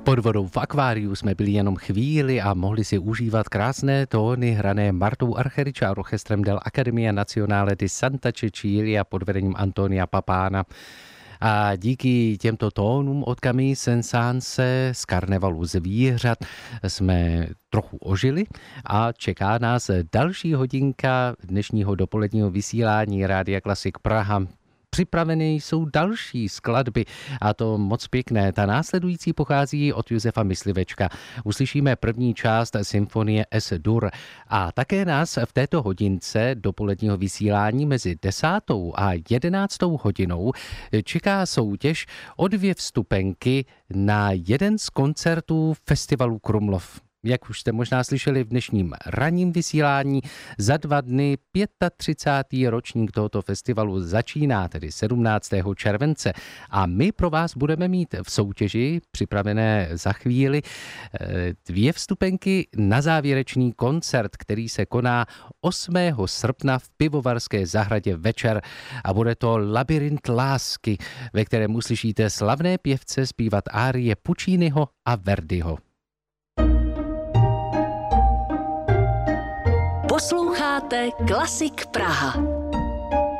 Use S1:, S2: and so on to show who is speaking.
S1: Pod vodou v akváriu jsme byli jenom chvíli a mohli si užívat krásné tóny hrané Martou Archerič a orchestrem del Accademia Nazionale di Santa Cecilia pod vedením Antonia Papána. A díky těmto tónům od Camille Saint-Saënse z Karnevalu zvířat jsme trochu ožili a čeká nás další hodinka dnešního dopoledního vysílání Rádia Klasik Praha. Připraveny jsou další skladby a to moc pěkné. Ta následující pochází od Josefa Myslivečka. Uslyšíme první část symfonie S-dur a také nás v této hodince dopoledního vysílání mezi 10. a 11. hodinou čeká soutěž o 2 vstupenky na jeden z koncertů festivalu Krumlov. Jak už jste možná slyšeli v dnešním ranním vysílání, za 2 dny 35. ročník tohoto festivalu začíná, tedy 17. července. A my pro vás budeme mít v soutěži připravené za chvíli 2 vstupenky na závěrečný koncert, který se koná 8. srpna v Pivovarské zahradě večer. A bude to Labyrint lásky, ve kterém uslyšíte slavné pěvce zpívat árie Pucciniho a Verdiho.
S2: Posloucháte Klasik Praha.